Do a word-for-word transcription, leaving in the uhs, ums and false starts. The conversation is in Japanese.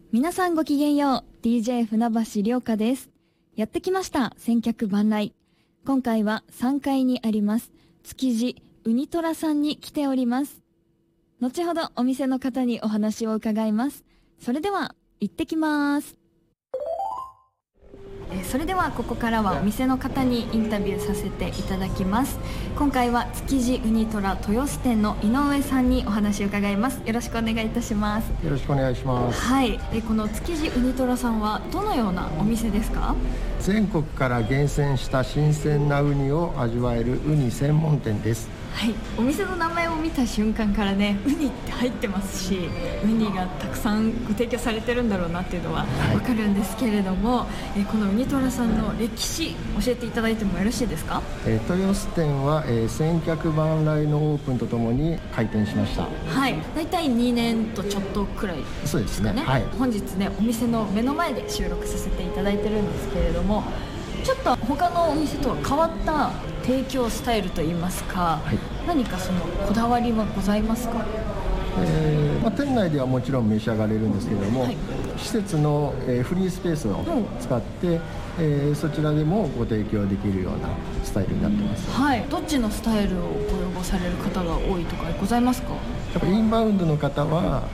皆さんごきげんよう。 ディージェー 船橋涼香です。やってきました千客万来。今回はさんがいにあります築地うにとらさんに来ております。後ほどお店の方にお話を伺います。それでは行ってきます。えーそれではここからはお店の方にインタビューさせていただきます。今回は築地うにとら豊洲店の井上さんにお話を伺います。よろしくお願いいたします。 よろしくお願いします。 はい、えこの築地うにとらさんはどのようなお店ですか？ 全国から厳選した新鮮なウニを味わえるウニ専門店です。 はい、お店の名前を見た瞬間からね、ウニって入ってますし、ウニがたくさんご提供されてるんだろうなっていうのは分かるんですけれども、はい、えこのうにとらさんの歴史教えていただいてもよろしいですか？ えー、豊洲店は、えー、千客万来のオープンとともに開店しました。 はい、だいたいにねんとちょっとくらいですかね。 そうですね、はい、 本日ね、お店の目の前で収録させていただいてるんですけれども、ちょっと他のお店とは変わった提供スタイルといいますか、はい、何かそのこだわりはございますか？ えーまあ、店内ではもちろん召し上がれるんですけれども、はい、施設の、えー、フリースペースを使って、うん、えー、そちらでもご提供できるようなスタイルになってます。 はい、どっちのスタイルをご要望される方が多いとかございますか？ やっぱインバウンドの方は